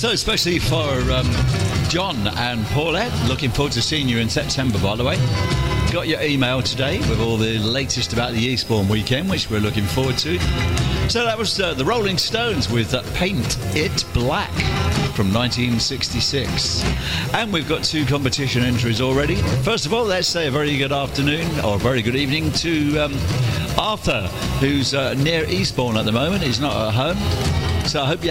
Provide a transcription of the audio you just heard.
So especially for John and Paulette, looking forward to seeing you in September, by the way. Got your email today with all the latest about the Eastbourne weekend, which we're looking forward to. So that was the Rolling Stones with Paint It Black from 1966. And we've got 2 competition entries already. First of all, let's say a very good afternoon or a very good evening to Arthur, who's near Eastbourne at the moment. He's not at home. So I hope you